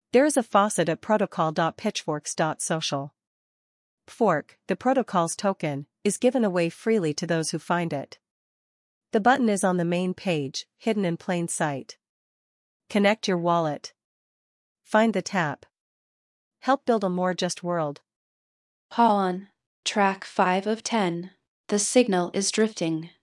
There is a faucet at protocol.pitchforks.social. Fork, the protocol's token, is given away freely to those who find it. The button is on the main page, hidden in plain sight. Connect your wallet. Find the tap. Help build a more just world. Pawn. Track 5 of 10. The signal is drifting.